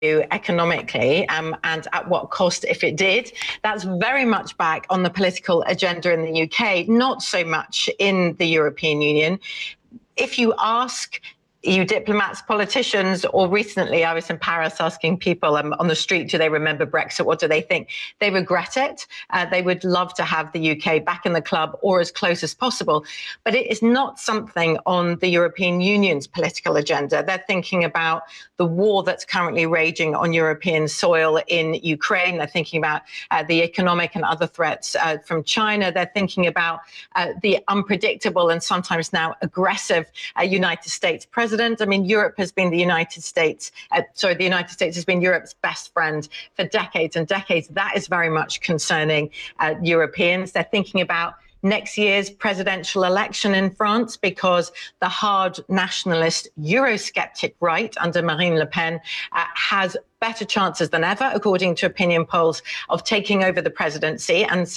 economically and at what cost if it did. That's very much back on the political agenda in the UK, not so much in the European Union. If you ask EU diplomats, politicians, or recently I was in Paris asking people on the street, do they remember Brexit? What do they think? They regret it. They would love to have the UK back in the club or as close as possible. But it is not something on the European Union's political agenda. They're thinking about the war that's currently raging on European soil in Ukraine. They're thinking about the economic and other threats from China. They're thinking about the unpredictable and sometimes now aggressive United States president. I mean, Europe has been the United States has been Europe's best friend for decades and decades. That is very much concerning Europeans. They're thinking about next year's presidential election in France because the hard nationalist Eurosceptic right under Marine Le Pen has better chances than ever, according to opinion polls, of taking over the presidency. And